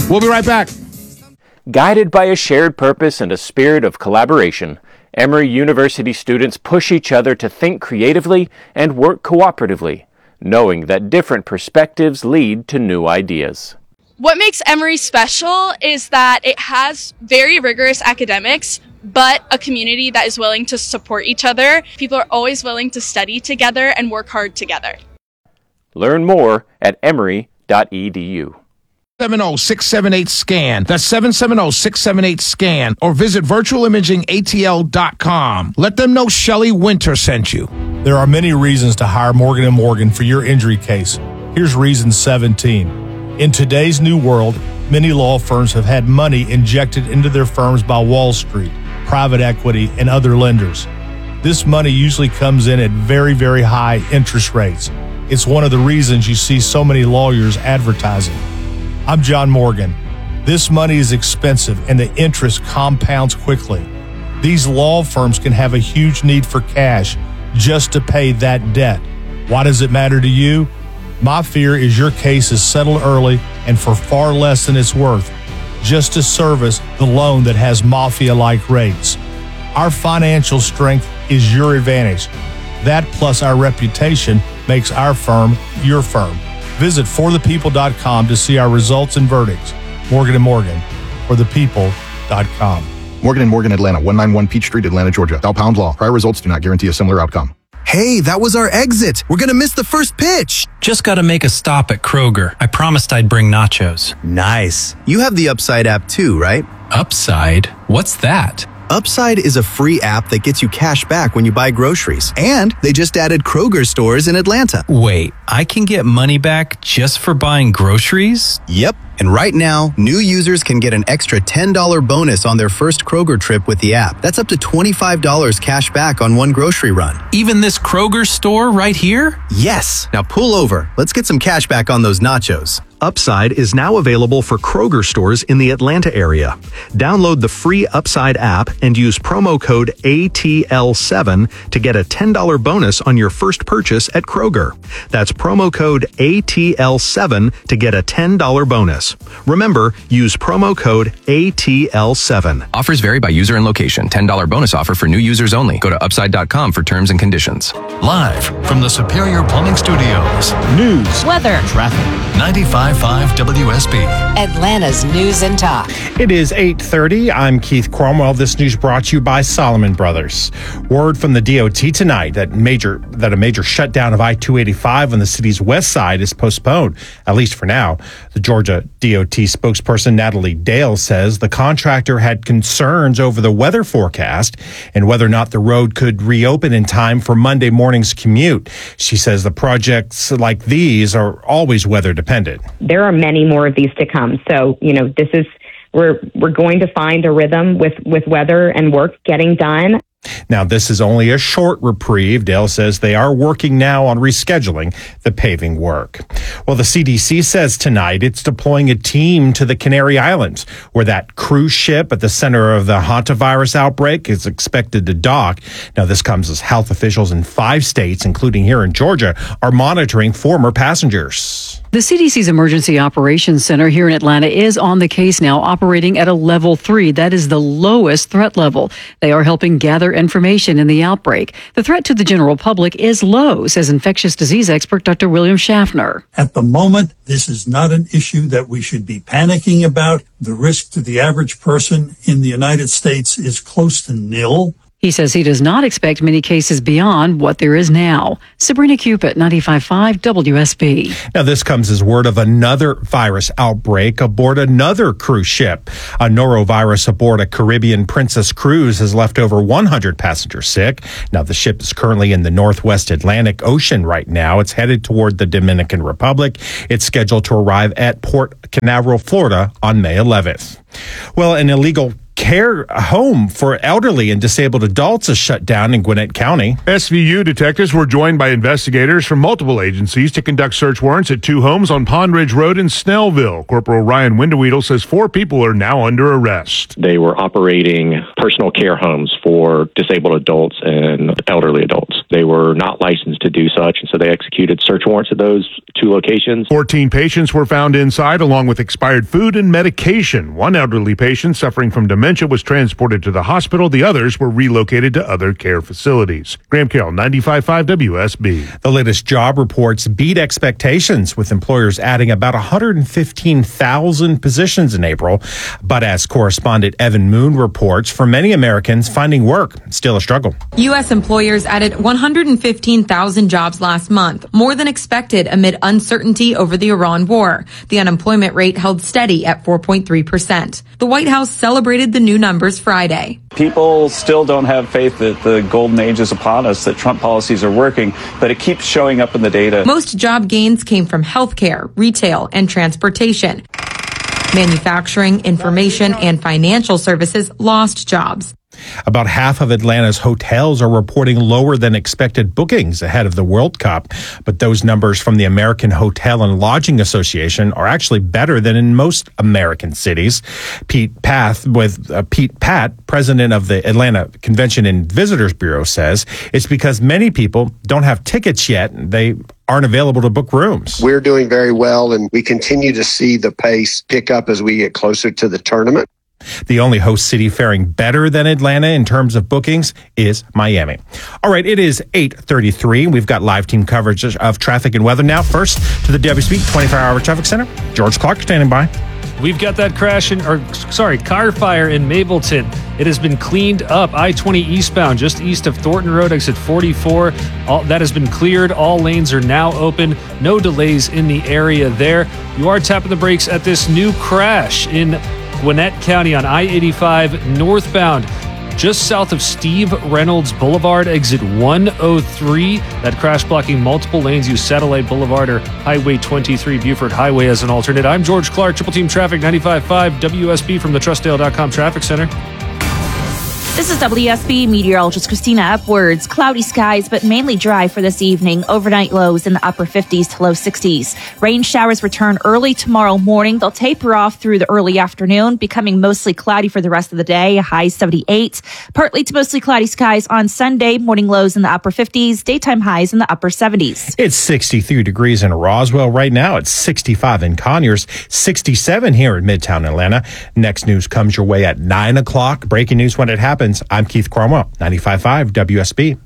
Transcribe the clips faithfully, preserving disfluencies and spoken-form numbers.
We'll be right back. Guided by a shared purpose and a spirit of collaboration, Emory University students push each other to think creatively and work cooperatively, knowing that different perspectives lead to new ideas. What makes Emory special is that it has very rigorous academics, but a community that is willing to support each other. People are always willing to study together and work hard together. Learn more at emory dot e d u. seven zero six seven eight scan. That's seven seven zero six seven eight scan. Or visit virtual imaging a t l dot com. Let them know Shelley Winter sent you. There are many reasons to hire Morgan and Morgan for your injury case. Here's reason seventeen. In today's new world, many law firms have had money injected into their firms by Wall Street, private equity, and other lenders. This money usually comes in at very, very high interest rates. It's one of the reasons you see so many lawyers advertising. I'm John Morgan. This money is expensive and the interest compounds quickly. These law firms can have a huge need for cash just to pay that debt. Why does it matter to you? My fear is your case is settled early and for far less than it's worth, just to service the loan that has mafia-like rates. Our financial strength is your advantage. That plus our reputation makes our firm your firm. Visit for the people dot com to see our results and verdicts. Morgan and Morgan, for the people dot com. Morgan and Morgan, Atlanta, one ninety-one Peachtree, Atlanta, Georgia. Dow Pound Law. Prior results do not guarantee a similar outcome. Hey, that was our exit. We're going to miss the first pitch. Just got to make a stop at Kroger. I promised I'd bring nachos. Nice. You have the Upside app too, right? Upside? What's that? Upside is a free app that gets you cash back when you buy groceries. And they just added Kroger stores in Atlanta. Wait, I can get money back just for buying groceries? Yep. And right now, new users can get an extra ten dollars bonus on their first Kroger trip with the app. That's up to twenty-five dollars cash back on one grocery run. Even this Kroger store right here? Yes. Now pull over. Let's get some cash back on those nachos. Upside is now available for Kroger stores in the Atlanta area. Download the free Upside app and use promo code A T L seven to get a ten dollars bonus on your first purchase at Kroger. That's promo code A T L seven to get a ten dollars bonus. Remember, use promo code A T L seven. Offers vary by user and location. ten dollars bonus offer for new users only. Go to upside dot com for terms and conditions. Live from the Superior Plumbing Studios. News, weather, traffic. ninety-five point five W S B. Atlanta's News and Talk. It is eight thirty. I'm Keith Cromwell. This news brought to you by Solomon Brothers. Word from the D O T tonight that major that a major shutdown of I two eighty-five on the city's west side is postponed, at least for now. The Georgia D O T spokesperson Natalie Dale says the contractor had concerns over the weather forecast and whether or not the road could reopen in time for Monday morning's commute. She says the projects like these are always weather dependent. There are many more of these to come. So, you know, this is, we're, we're going to find a rhythm with, with weather and work getting done. Now, this is only a short reprieve. Dale says they are working now on rescheduling the paving work. Well, the C D C says tonight it's deploying a team to the Canary Islands, where that cruise ship at the center of the hantavirus outbreak is expected to dock. Now, this comes as health officials in five states, including here in Georgia, are monitoring former passengers. The C D C's Emergency Operations Center here in Atlanta is on the case now, operating at a level three. That is the lowest threat level. They are helping gather information in the outbreak. The threat to the general public is low, says infectious disease expert Doctor William Schaffner. At the moment, this is not an issue that we should be panicking about. The risk to the average person in the United States is close to nil. He says he does not expect many cases beyond what there is now. Sabrina Cupid, ninety-five point five W S B. Now, this comes as word of another virus outbreak aboard another cruise ship. A norovirus aboard a Caribbean Princess cruise has left over one hundred passengers sick. Now, the ship is currently in the Northwest Atlantic Ocean right now. It's headed toward the Dominican Republic. It's scheduled to arrive at Port Canaveral, Florida on May eleventh. Well, an illegal care home for elderly and disabled adults is shut down in Gwinnett County. S V U detectives were joined by investigators from multiple agencies to conduct search warrants at two homes on Pond Ridge Road in Snellville. Corporal Ryan Windeweedle says four people are now under arrest. They were operating personal care homes for disabled adults and elderly adults. They were not licensed to do such, and so they executed search warrants at those two locations. fourteen patients were found inside along with expired food and medication. One elderly patient suffering from dementia was transported to the hospital. The others were relocated to other care facilities. Graham Carroll, ninety-five point five W S B. The latest job reports beat expectations, with employers adding about one hundred fifteen thousand positions in April. But as correspondent Evan Moon reports, for many Americans, finding work is still a struggle. U S employers added one hundred fifteen thousand jobs last month, more than expected amid uncertainty over the Iran war. The unemployment rate held steady at four point three percent. The White House celebrated the new numbers Friday. People still don't have faith that the golden age is upon us, that Trump policies are working, but it keeps showing up in the data. Most job gains came from healthcare, retail, and transportation. Manufacturing, information, and financial services lost jobs. About half of Atlanta's hotels are reporting lower than expected bookings ahead of the World Cup. But those numbers from the American Hotel and Lodging Association are actually better than in most American cities. Pete Path, with uh, Pete Pat, president of the Atlanta Convention and Visitors Bureau, says it's because many people don't have tickets yet. They aren't available to book rooms. We're doing very well, and we continue to see the pace pick up as we get closer to the tournament. The only host city faring better than Atlanta in terms of bookings is Miami. All right, it is eight thirty-three. We've got live team coverage of traffic and weather now. First to the W S B twenty-four hour Traffic Center. George Clark standing by. We've got that crash in, or sorry, car fire in Mableton. It has been cleaned up. I twenty eastbound, just east of Thornton Road, exit forty-four. All, that has been cleared. All lanes are now open. No delays in the area there. You are tapping the brakes at this new crash in Gwinnett County on I eighty-five northbound, just south of Steve Reynolds Boulevard, exit one oh three. That crash blocking multiple lanes. Use Satellite Boulevard or Highway twenty-three Buford Highway as an alternate. I'm George Clark, Triple Team Traffic, ninety-five point five W S B from the Trustdale dot com Traffic Center. This is W S B meteorologist Christina Upwards. Cloudy skies, but mainly dry for this evening. Overnight lows in the upper fifties to low sixties. Rain showers return early tomorrow morning. They'll taper off through the early afternoon, becoming mostly cloudy for the rest of the day. High seventy-eight. Partly to mostly cloudy skies on Sunday. Morning lows in the upper fifties. Daytime highs in the upper seventies. It's sixty-three degrees in Roswell right now. It's sixty-five in Conyers. sixty-seven here in Midtown Atlanta. Next news comes your way at nine o'clock. Breaking news when it happens. I'm Keith Cromwell, ninety-five point five W S B.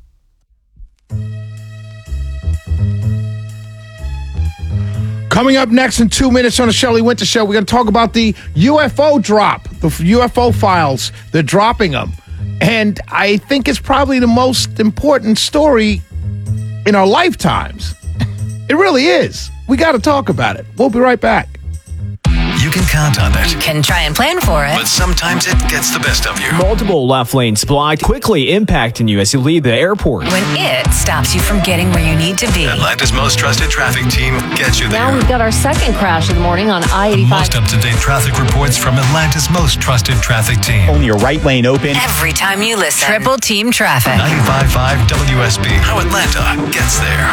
Coming up next in two minutes on the Shelley Winter Show, we're going to talk about the U F O drop, the U F O files. They're dropping them. And I think it's probably the most important story in our lifetimes. It really is. We got to talk about it. We'll be right back. You can count on it. Can try and plan for it. But sometimes it gets the best of you. Multiple left lanes blocked, quickly impacting you as you leave the airport. When it stops you from getting where you need to be. Atlanta's most trusted traffic team gets you there. Now we've got our second crash of the morning on I eighty-five. Most up-to-date traffic reports from Atlanta's most trusted traffic team. Only your right lane open. Every time you listen. Triple Team Traffic. ninety-five point five W S B. How Atlanta gets there.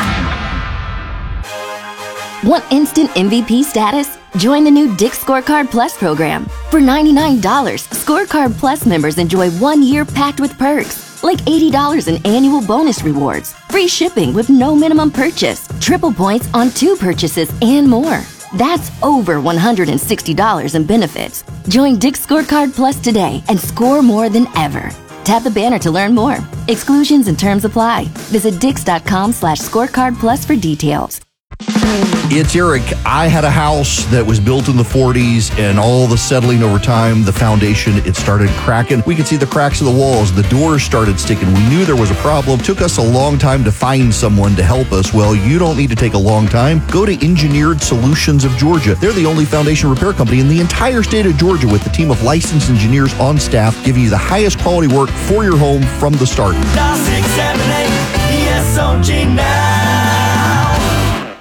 Want instant M V P status? Join the new Dick's Scorecard Plus program. For ninety-nine dollars, Scorecard Plus members enjoy one year packed with perks, like eighty dollars in annual bonus rewards, free shipping with no minimum purchase, triple points on two purchases, and more. That's over one hundred sixty dollars in benefits. Join Dick's Scorecard Plus today and score more than ever. Tap the banner to learn more. Exclusions and terms apply. Visit dix.com slash scorecard plus for details. It's Eric. I had a house that was built in the forties, and all the settling over time, the foundation, it started cracking. We could see the cracks of the walls. The doors started sticking. We knew there was a problem. It took us a long time to find someone to help us. Well, you don't need to take a long time. Go to Engineered Solutions of Georgia. They're the only foundation repair company in the entire state of Georgia with a team of licensed engineers on staff giving you the highest quality work for your home from the start. nine six seven eight E S O G now.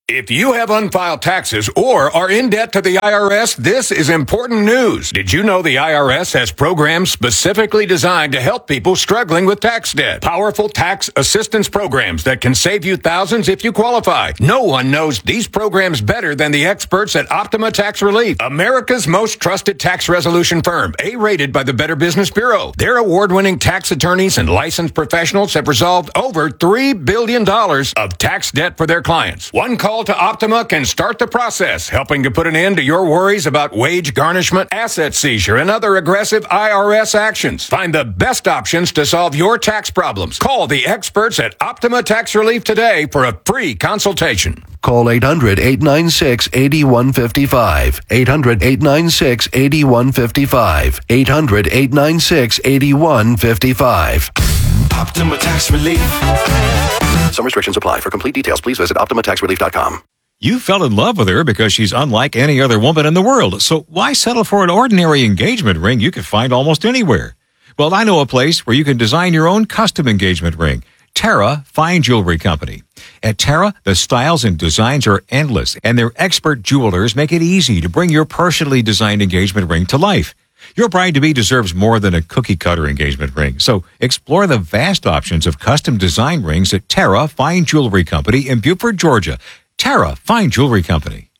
If you have unfiled taxes or are in debt to the I R S, this is important news. Did you know the I R S has programs specifically designed to help people struggling with tax debt? Powerful tax assistance programs that can save you thousands if you qualify. No one knows these programs better than the experts at Optima Tax Relief, America's most trusted tax resolution firm, A-rated by the Better Business Bureau. Their award-winning tax attorneys and licensed professionals have resolved over three billion dollars of tax debt for their clients. One call to Optima can start the process, helping to put an end to your worries about wage garnishment, asset seizure, and other aggressive I R S actions. Find the best options to solve your tax problems. Call the experts at Optima Tax Relief today for a free consultation. Call eight hundred, eight nine six, eight one five five. eight hundred, eight nine six, eight one five five. eight hundred, eight nine six, eight one five five. Optima Tax Relief. Some restrictions apply. For complete details, please visit optima tax relief dot com. You fell in love with her because she's unlike any other woman in the world. So why settle for an ordinary engagement ring you could find almost anywhere? Well, I know a place where you can design your own custom engagement ring. Terra Fine Jewelry Company. At Terra, the styles and designs are endless, and their expert jewelers make it easy to bring your personally designed engagement ring to life. Your bride-to-be deserves more than a cookie-cutter engagement ring, so explore the vast options of custom design rings at Terra Fine Jewelry Company in Buford, Georgia. Terra Fine Jewelry Company.